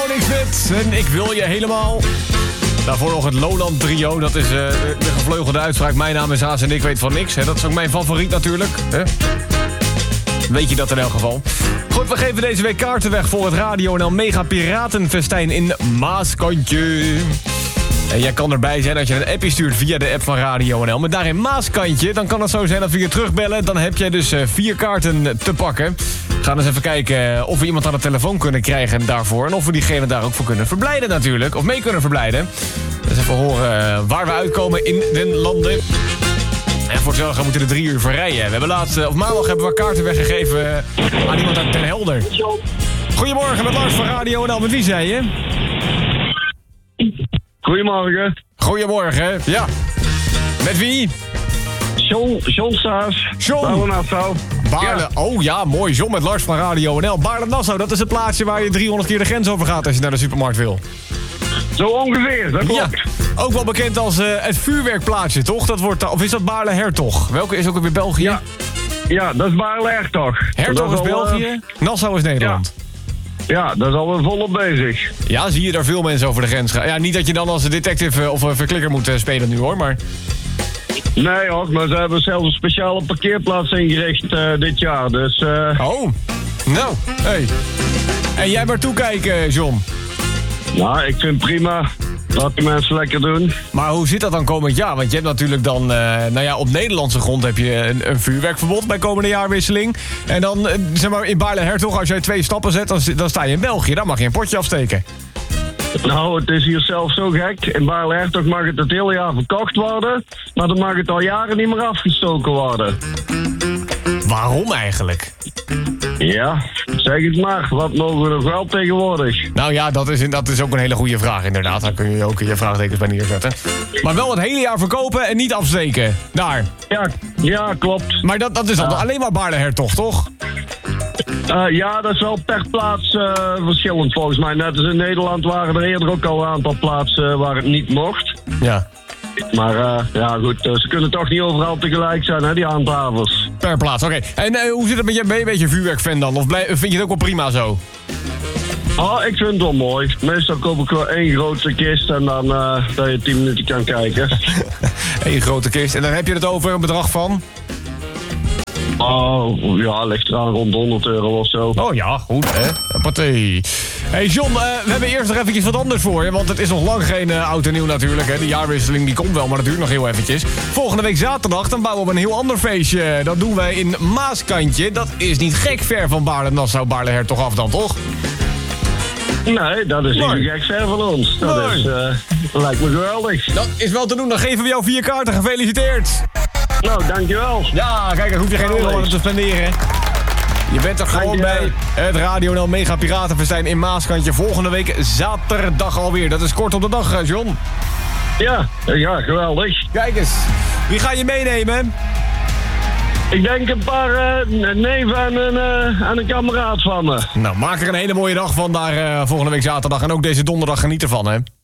Phoenix Smith en ik wil je helemaal. Daarvoor nog het Lowland Trio. Dat is de gevleugelde uitspraak. Mijn naam is Haas en ik weet van niks. Hè. Dat is ook mijn favoriet natuurlijk. Hè? Weet je dat in elk geval. Goed, we geven deze week kaarten weg voor het Radio NL Mega Piratenfestijn in Maaskantje. En jij kan erbij zijn als je een appje stuurt via de app van Radio NL. Met daarin Maaskantje. Dan kan het zo zijn dat we je terugbellen. Dan heb jij dus 4 kaarten te pakken. We gaan eens even kijken of we iemand aan de telefoon kunnen krijgen daarvoor. En of we diegene daar ook voor kunnen verblijden natuurlijk. Of mee kunnen verblijden. Dus even horen waar we uitkomen in den landen. En voor hetzelfde moeten we 3 uur verrijden. We hebben maandag hebben we kaarten weggegeven aan iemand uit Den Helder. Goedemorgen, met Lars van Radio NL. Met wie zei je? Goedemorgen. Goedemorgen, ja. Met wie? John Staes. John. Baarle-Nassau. Baarle, ja. Oh ja, mooi. John met Lars van Radio NL. Baarle-Nassau, dat is het plaatsje waar je 300 keer de grens over gaat als je naar de supermarkt wil. Zo ongeveer, dat klopt. Ja, ook wel bekend als het vuurwerkplaatsje, toch? Dat wordt, of is dat Baarle-Hertog? Welke is ook weer België? Ja, dat is Baarle-Hertog. Hertog is België, Nassau is Nederland. Ja, daar zijn we volop bezig. Ja, zie je daar veel mensen over de grens gaan. Ja, niet dat je dan als detective of verklikker moet spelen nu hoor, maar... Nee hoor, maar ze hebben zelfs een speciale parkeerplaats ingericht dit jaar, dus... Oh, nou, hey. En jij maar toekijken, John. Nou, ik vind prima. Laat die mensen lekker doen. Maar hoe zit dat dan komend jaar? Want je hebt natuurlijk dan, op Nederlandse grond heb je een vuurwerkverbod bij komende jaarwisseling. En dan, zeg maar, in Baarle-Hertog, als jij 2 stappen zet, dan sta je in België. Dan mag je een potje afsteken. Nou, het is hier zelfs zo gek. In Baarle-Hertog mag het hele jaar verkocht worden. Maar dan mag het al jaren niet meer afgestoken worden. Waarom eigenlijk? Ja, zeg het maar. Wat mogen we nog wel tegenwoordig? Nou ja, dat is ook een hele goede vraag inderdaad. Daar kun je ook je vraagtekens bij neerzetten. Maar wel het hele jaar verkopen en niet afsteken. Daar. Ja, klopt. Maar dat is alleen maar Baarle-Hertog, toch? Ja, dat is wel per plaats verschillend volgens mij. Net als in Nederland waren er eerder ook al een aantal plaatsen waar het niet mocht. Ja. Maar ja goed, ze kunnen toch niet overal tegelijk zijn, hè, die handhavers. Per plaats, oké. En hoe zit het met je? Ben je een beetje een vuurwerkfan dan? Of vind je het ook wel prima zo? Oh, ik vind het wel mooi. Meestal koop ik wel 1 grote kist en dan dat je 10 minuten kan kijken. 1 grote kist. En dan heb je het over een bedrag van? Oh, ja, ligt eraan rond €100 of zo. Oh ja, goed hè. Partij. Hey John, we hebben eerst nog eventjes wat anders voor je. Want het is nog lang geen oud en nieuw natuurlijk. Hè. De jaarwisseling die komt wel, maar dat duurt nog heel eventjes. Volgende week zaterdag dan bouwen we een heel ander feestje. Dat doen wij in Maaskantje. Dat is niet gek ver van Baarle-Nassau, Baarle-Hertog af dan, toch? Nee, dat is niet zo gek ver van ons. Dat lijkt me geweldig. Dat is wel te doen. Dan geven we jou 4 kaarten. Gefeliciteerd. Nou, dankjewel. Ja, kijk, dan hoef je geen euro aan te spenderen. Je bent er gewoon bij het Radio NL Mega Piratenfestijn in Maaskantje. Volgende week zaterdag alweer. Dat is kort op de dag, John. Ja, geweldig. Kijk eens. Wie ga je meenemen? Ik denk een paar neven en een kameraad van me. Nou, maak er een hele mooie dag van daar volgende week zaterdag. En ook deze donderdag geniet ervan, hè.